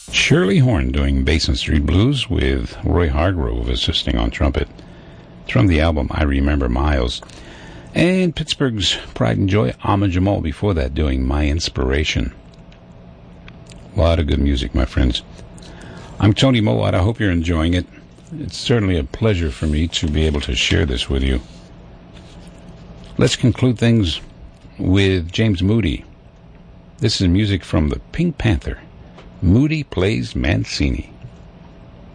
Shirley Horn doing Basin Street Blues with Roy Hargrove assisting on trumpet. It's from the album I Remember Miles. And Pittsburgh's Pride and Joy, Ahmad Jamal before that doing My Inspiration. A lot of good music, my friends. I'm Tony Mowat. I hope you're enjoying it. It's certainly a pleasure for me to be able to share this with you. Let's conclude things with James Moody. This is music from the Pink Panther. Moody plays Mancini.